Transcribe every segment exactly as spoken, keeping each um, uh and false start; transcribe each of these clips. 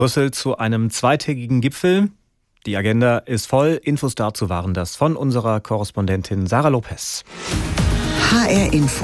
Brüssel zu einem zweitägigen Gipfel. Die Agenda ist voll. Infos dazu waren das von unserer Korrespondentin Sarah Lopez. H R Info.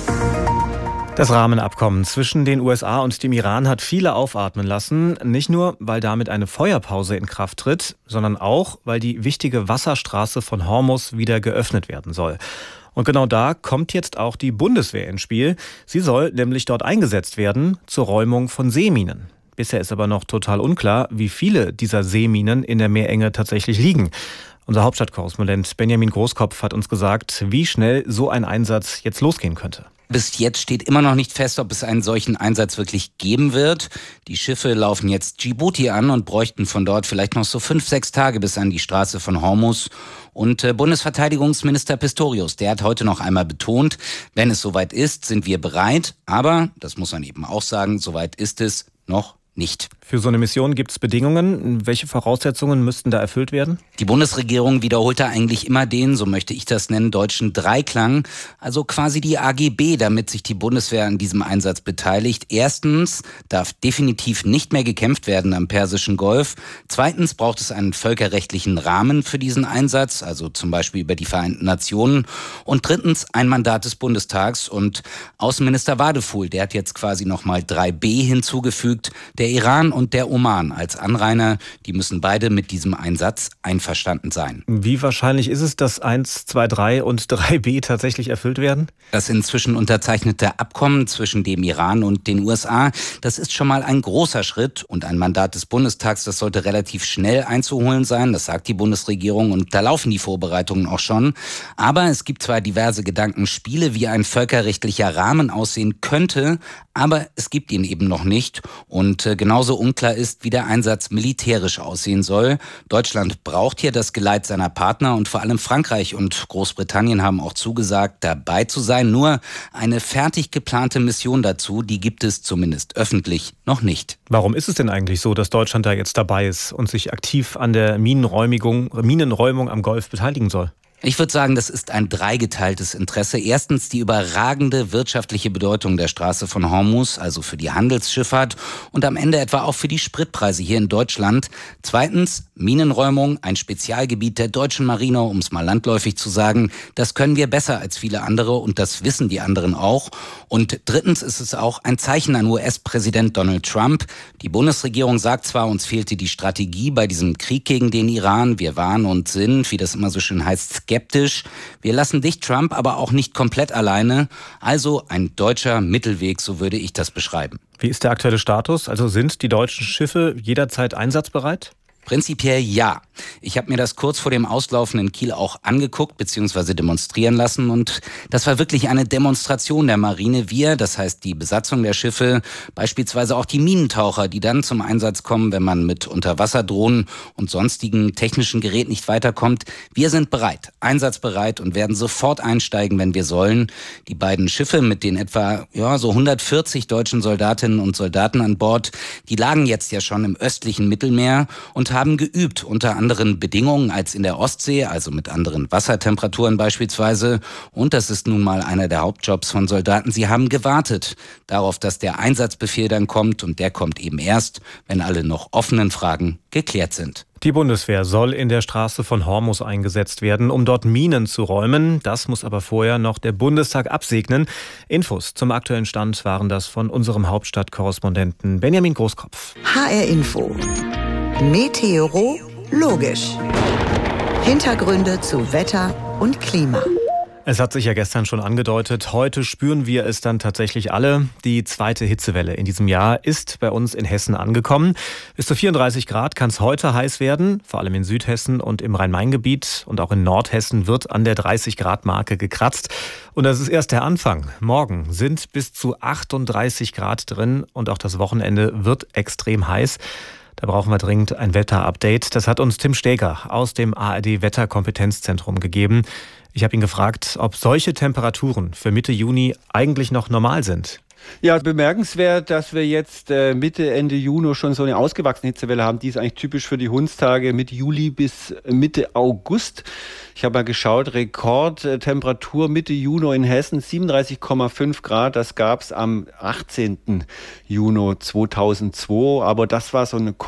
Das Rahmenabkommen zwischen den U S A und dem Iran hat viele aufatmen lassen. Nicht nur, weil damit eine Feuerpause in Kraft tritt, sondern auch, weil die wichtige Wasserstraße von Hormuz wieder geöffnet werden soll. Und genau da kommt jetzt auch die Bundeswehr ins Spiel. Sie soll nämlich dort eingesetzt werden zur Räumung von Seeminen. Bisher ist aber noch total unklar, wie viele dieser Seeminen in der Meerenge tatsächlich liegen. Unser Hauptstadtkorrespondent Benjamin Großkopf hat uns gesagt, wie schnell so ein Einsatz jetzt losgehen könnte. Bis jetzt steht immer noch nicht fest, ob es einen solchen Einsatz wirklich geben wird. Die Schiffe laufen jetzt Djibouti an und bräuchten von dort vielleicht noch so fünf, sechs Tage bis an die Straße von Hormuz. Und äh, Bundesverteidigungsminister Pistorius, der hat heute noch einmal betont, wenn es soweit ist, sind wir bereit. Aber, das muss man eben auch sagen, soweit ist es noch nicht. Für so eine Mission gibt es Bedingungen. Welche Voraussetzungen müssten da erfüllt werden? Die Bundesregierung wiederholte eigentlich immer den, so möchte ich das nennen, deutschen Dreiklang. Also quasi die A G B, damit sich die Bundeswehr an diesem Einsatz beteiligt. Erstens darf definitiv nicht mehr gekämpft werden am Persischen Golf. Zweitens braucht es einen völkerrechtlichen Rahmen für diesen Einsatz, also zum Beispiel über die Vereinten Nationen. Und drittens ein Mandat des Bundestags. Und Außenminister Wadefuhl, der hat jetzt quasi nochmal drei b hinzugefügt. Der Iran und der Oman als Anrainer, die müssen beide mit diesem Einsatz einverstanden sein. Wie wahrscheinlich ist es, dass eins, zwei, drei und drei b tatsächlich erfüllt werden? Das inzwischen unterzeichnete Abkommen zwischen dem Iran und den U S A, das ist schon mal ein großer Schritt. Und ein Mandat des Bundestags, das sollte relativ schnell einzuholen sein, das sagt die Bundesregierung. Und da laufen die Vorbereitungen auch schon. Aber es gibt zwar diverse Gedankenspiele, wie ein völkerrechtlicher Rahmen aussehen könnte, aber es gibt ihn eben noch nicht. Und äh, genauso unklar ist, wie der Einsatz militärisch aussehen soll. Deutschland braucht hier das Geleit seiner Partner und vor allem Frankreich und Großbritannien haben auch zugesagt, dabei zu sein. Nur eine fertig geplante Mission dazu, die gibt es zumindest öffentlich noch nicht. Warum ist es denn eigentlich so, dass Deutschland da jetzt dabei ist und sich aktiv an der Minenräumung, Minenräumung am Golf beteiligen soll? Ich würde sagen, das ist ein dreigeteiltes Interesse. Erstens die überragende wirtschaftliche Bedeutung der Straße von Hormuz, also für die Handelsschifffahrt und am Ende etwa auch für die Spritpreise hier in Deutschland. Zweitens Minenräumung, ein Spezialgebiet der deutschen Marine, um es mal landläufig zu sagen. Das können wir besser als viele andere und das wissen die anderen auch. Und drittens ist es auch ein Zeichen an U S-Präsident Donald Trump. Die Bundesregierung sagt zwar, uns fehlte die Strategie bei diesem Krieg gegen den Iran. Wir waren und sind, wie das immer so schön heißt, skeptisch. Wir lassen dich, Trump, aber auch nicht komplett alleine. Also ein deutscher Mittelweg, so würde ich das beschreiben. Wie ist der aktuelle Status? Also sind die deutschen Schiffe jederzeit einsatzbereit? Prinzipiell ja. Ich habe mir das kurz vor dem Auslaufen in Kiel auch angeguckt bzw. demonstrieren lassen und das war wirklich eine Demonstration der Marine. Wir, das heißt die Besatzung der Schiffe, beispielsweise auch die Minentaucher, die dann zum Einsatz kommen, wenn man mit Unterwasserdrohnen und sonstigen technischen Geräten nicht weiterkommt. Wir sind bereit, einsatzbereit und werden sofort einsteigen, wenn wir sollen. Die beiden Schiffe mit den etwa ja so hundertvierzig deutschen Soldatinnen und Soldaten an Bord, die lagen jetzt ja schon im östlichen Mittelmeer und haben geübt unter anderen Bedingungen als in der Ostsee, also mit anderen Wassertemperaturen beispielsweise. Und das ist nun mal einer der Hauptjobs von Soldaten. Sie haben gewartet darauf, dass der Einsatzbefehl dann kommt und der kommt eben erst, wenn alle noch offenen Fragen geklärt sind. Die Bundeswehr soll in der Straße von Hormuz eingesetzt werden, um dort Minen zu räumen. Das muss aber vorher noch der Bundestag absegnen. Infos zum aktuellen Stand waren das von unserem Hauptstadtkorrespondenten Benjamin Großkopf. H R Info. Meteorologisch. Hintergründe zu Wetter und Klima. Es hat sich ja gestern schon angedeutet, heute spüren wir es dann tatsächlich alle. Die zweite Hitzewelle in diesem Jahr ist bei uns in Hessen angekommen. Bis zu vierunddreißig Grad kann es heute heiß werden, vor allem in Südhessen und im Rhein-Main-Gebiet. Und auch in Nordhessen wird an der dreißig Grad Marke gekratzt. Und das ist erst der Anfang. Morgen sind bis zu achtunddreißig Grad drin und auch das Wochenende wird extrem heiß. Da brauchen wir dringend ein Wetterupdate. Das hat uns Tim Steger aus dem A R D-Wetterkompetenzzentrum gegeben. Ich habe ihn gefragt, ob solche Temperaturen für Mitte Juni eigentlich noch normal sind. Ja, bemerkenswert, dass wir jetzt äh, Mitte, Ende Juni schon so eine ausgewachsene Hitzewelle haben. Die ist eigentlich typisch für die Hundstage Mitte Juli bis Mitte August. Ich habe mal geschaut, Rekordtemperatur Mitte Juni in Hessen, siebenunddreißig Komma fünf Grad. Das gab es am achtzehnten Juni zweitausendzwei. Aber das war so eine